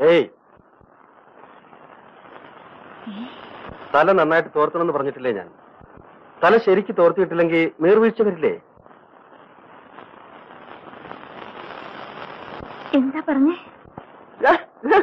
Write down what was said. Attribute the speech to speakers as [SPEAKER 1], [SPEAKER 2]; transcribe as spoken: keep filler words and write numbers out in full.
[SPEAKER 1] ഏയ്, തല നന്നായിട്ട് തോർത്തണമെന്ന് പറഞ്ഞിട്ടില്ലേ ഞാൻ? തല ശരിക്ക് തോർത്തിയിട്ടില്ലെങ്കിൽ നീർവീഴ്ച വരില്ലേ?
[SPEAKER 2] എന്താ പറഞ്ഞേ?